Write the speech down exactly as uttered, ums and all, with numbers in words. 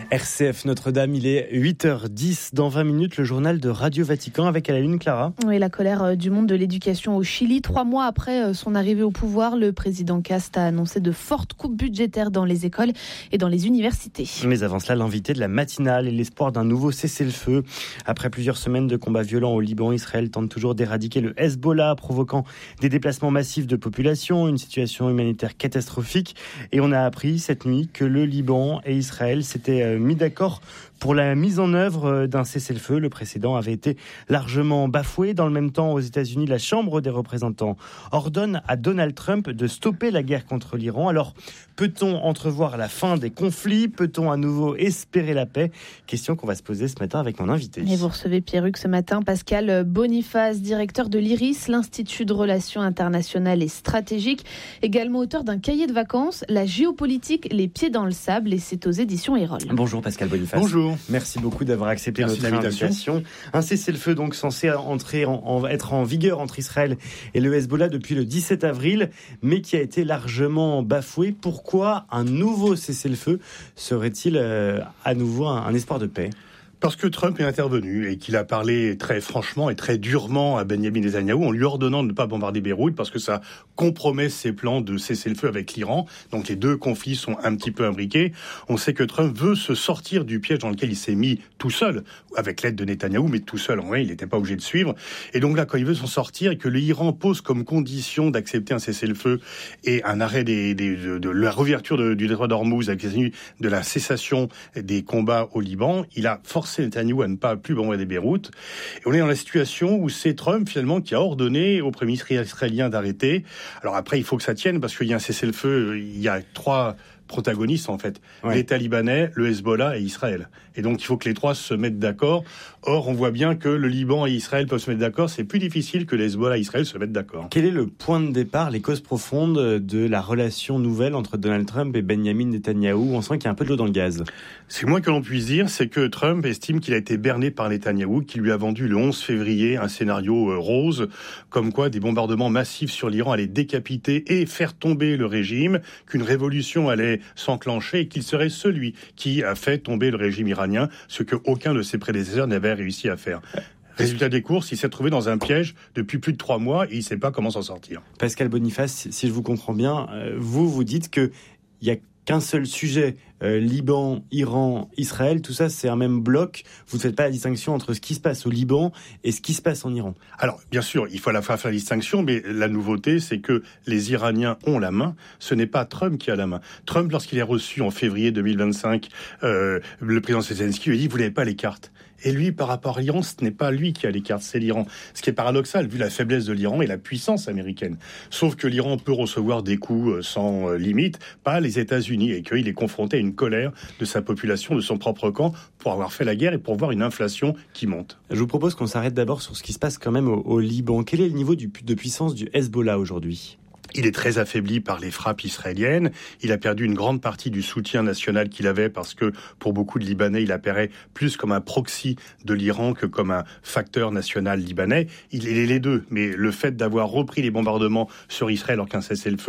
R C F Notre-Dame, il est huit heures dix. Dans vingt minutes, le journal de Radio Vatican avec à la une Clara. Oui, la colère du monde de l'éducation au Chili. Trois mois après son arrivée au pouvoir, le président Cast a annoncé de fortes coupes budgétaires dans les écoles et dans les universités. Mais avant cela, l'invité de la matinale et l'espoir d'un nouveau cessez-le-feu. Après plusieurs semaines de combats violents au Liban, Israël tente toujours d'éradiquer le Hezbollah, provoquant des déplacements massifs de population, une situation humanitaire catastrophique. Et on a appris cette nuit que le Liban et Israël s'étaient mis d'accord pour la mise en œuvre d'un cessez-le-feu. Le précédent avait été largement bafoué. Dans le même temps, aux États-Unis, la Chambre des représentants ordonne à Donald Trump de stopper la guerre contre l'Iran. Alors, peut-on entrevoir la fin des conflits ? Peut-on à nouveau espérer la paix ? Question qu'on va se poser ce matin avec mon invité. Et vous recevez Pierruc ce matin, Pascal Boniface, directeur de l'I R I S, l'Institut de Relations Internationales et Stratégiques, également auteur d'un cahier de vacances, La géopolitique, les pieds dans le sable, et c'est aux éditions Erol. Bonjour Pascal Boniface. Bonjour. Merci beaucoup d'avoir accepté Merci notre invitation. Un cessez-le-feu donc censé entrer en, en, être en vigueur entre Israël et le Hezbollah depuis le dix-sept avril, mais qui a été largement bafoué. Pourquoi un nouveau cessez-le-feu serait-il euh, à nouveau un, un espoir de paix ? Parce que Trump est intervenu et qu'il a parlé très franchement et très durement à Benyamin Netanyahou en lui ordonnant de ne pas bombarder Beyrouth parce que ça compromet ses plans de cesser le feu avec l'Iran. Donc les deux conflits sont un petit peu imbriqués. On sait que Trump veut se sortir du piège dans lequel il s'est mis tout seul, avec l'aide de Netanyahou, mais tout seul, en vrai, il n'était pas obligé de suivre. Et donc là, quand il veut s'en sortir et que l'Iran pose comme condition d'accepter un cessez-le-feu et un arrêt des, des, de, de la réouverture de, du détroit d'Ormuz avec les de la cessation des combats au Liban, il a forcé Netanyahou à ne pas plus bombarder Beyrouth. Et on est dans la situation où c'est Trump finalement qui a ordonné au Premier ministre israélien d'arrêter. Alors après, il faut que ça tienne parce qu'il y a un cessez-le-feu. Il y a trois protagonistes en fait, ouais. L'État libanais, le Hezbollah et Israël. Et donc il faut que les trois se mettent d'accord. Or, on voit bien que le Liban et Israël peuvent se mettre d'accord. C'est plus difficile que le Hezbollah et Israël se mettent d'accord. Quel est le point de départ, les causes profondes de la relation nouvelle entre Donald Trump et Benyamin Netanyahou ? On sent qu'il y a un peu de l'eau dans le gaz. C'est moins que l'on puisse dire, c'est que Trump estime qu'il a été berné par Netanyahou, qui lui a vendu le onze février un scénario rose, comme quoi des bombardements massifs sur l'Iran allaient décapiter et faire tomber le régime, qu'une révolution allait s'enclencher et qu'il serait celui qui a fait tomber le régime iranien, ce que aucun de ses prédécesseurs n'avait réussi à faire. Résultat des courses, il s'est trouvé dans un piège depuis plus de trois mois et il ne sait pas comment s'en sortir. Pascal Boniface, si je vous comprends bien, vous vous dites qu'il y a qu'un seul sujet, euh, Liban, Iran, Israël, tout ça c'est un même bloc. Vous ne faites pas la distinction entre ce qui se passe au Liban et ce qui se passe en Iran. Alors, bien sûr, il faut à la fois faire la distinction, mais la nouveauté, c'est que les Iraniens ont la main. Ce n'est pas Trump qui a la main. Trump, lorsqu'il est reçu en février deux mille vingt-cinq, euh, le président Zelensky lui a dit « Vous n'avez pas les cartes ». Et lui, par rapport à l'Iran, ce n'est pas lui qui a les cartes, c'est l'Iran. Ce qui est paradoxal, vu la faiblesse de l'Iran et la puissance américaine. Sauf que l'Iran peut recevoir des coups sans limite, pas les États-Unis, et qu'il est confronté à une colère de sa population, de son propre camp, pour avoir fait la guerre et pour voir une inflation qui monte. Je vous propose qu'on s'arrête d'abord sur ce qui se passe quand même au, au Liban. Quel est le niveau du, de puissance du Hezbollah aujourd'hui ? Il est très affaibli par les frappes israéliennes. Il a perdu une grande partie du soutien national qu'il avait parce que, pour beaucoup de Libanais, il apparaît plus comme un proxy de l'Iran que comme un facteur national libanais. Il est les deux. Mais le fait d'avoir repris les bombardements sur Israël alors qu'un cessez-le-feu